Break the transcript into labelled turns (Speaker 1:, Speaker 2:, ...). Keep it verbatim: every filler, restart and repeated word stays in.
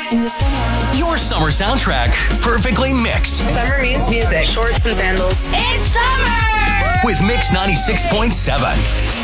Speaker 1: In the summer.
Speaker 2: Your summer soundtrack, perfectly mixed.
Speaker 3: Summer means music. Shorts and sandals.
Speaker 1: It's summer!
Speaker 2: With Mix ninety-six point seven.